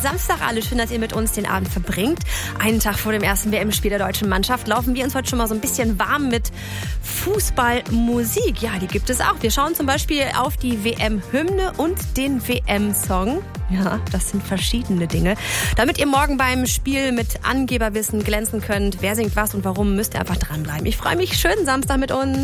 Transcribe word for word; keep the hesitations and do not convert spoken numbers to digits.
Samstag alle. Schön, dass ihr mit uns den Abend verbringt. Einen Tag vor dem ersten W M-Spiel der deutschen Mannschaft laufen wir uns heute schon mal so ein bisschen warm mit Fußballmusik. Ja, die gibt es auch. Wir schauen zum Beispiel auf die W M-Hymne und den W M-Song. Ja, das sind verschiedene Dinge. Damit ihr morgen beim Spiel mit Angeberwissen glänzen könnt, wer singt was und warum, müsst ihr einfach dranbleiben. Ich freue mich. Schönen Samstag mit uns.